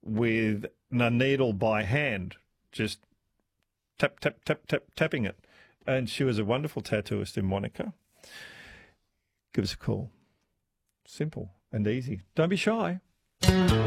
with a needle by hand, just tap, tap, tap, tap, tapping it. And she was a wonderful tattooist in Monica. Give us a call. Simple and easy. Don't be shy.